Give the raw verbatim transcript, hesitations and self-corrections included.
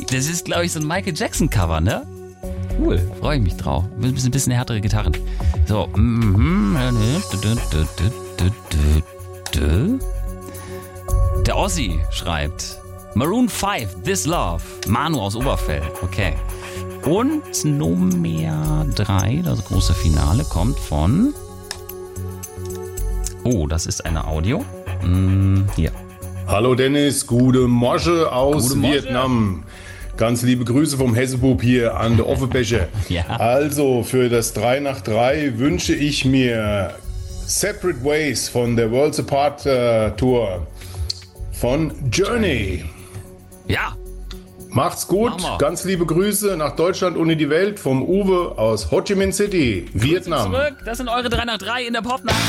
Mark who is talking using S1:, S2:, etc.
S1: Das ist, glaube ich, so ein Michael Jackson-Cover, ne? Cool, freue ich mich drauf. Ein bisschen, bisschen härtere Gitarren. So. Der Ossi schreibt Maroon fünf, This Love. Manu aus Oberfell. Okay. Und Nummer drei, das große Finale, kommt von... Oh, das ist eine Audio. Hm, hier.
S2: Hallo Dennis, gute Mosche aus
S1: Gute Mosche.
S2: Vietnam. Ganz liebe Grüße vom Hessebub hier an der Offenbecher.
S1: Ja.
S2: Also für das drei nach drei wünsche ich mir Separate Ways von der Worlds Apart äh, Tour von Journey.
S1: Ja.
S2: Macht's gut,
S1: Machen wir.
S2: ganz liebe Grüße nach Deutschland und in die Welt vom Uwe aus Ho Chi Minh City, Vietnam.
S1: Zurück, das sind eure drei nach drei in der Popnacht.